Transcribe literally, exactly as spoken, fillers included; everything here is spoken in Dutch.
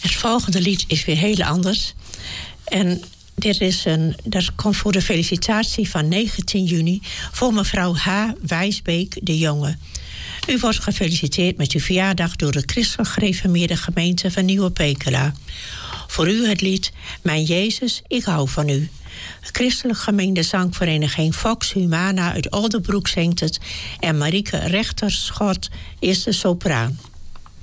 Het volgende lied is weer heel anders. En dit is een, dat komt voor de felicitatie van negentien juni... voor mevrouw H. Wijsbeek de Jonge. U wordt gefeliciteerd met uw verjaardag... door de christelijk gereformeerde gemeente van Nieuwe Pekela. Voor u het lied Mijn Jezus, ik hou van u. De christelijk gemeente zangvereniging Vox Humana uit Oldenbroek zingt het... en Marieke Rechterschot is de sopraan.